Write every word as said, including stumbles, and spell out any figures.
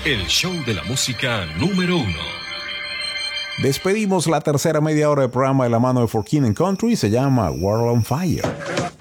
el show de la música número uno. Despedimos la tercera media hora del programa de la mano de For King and Country. Se llama World on Fire.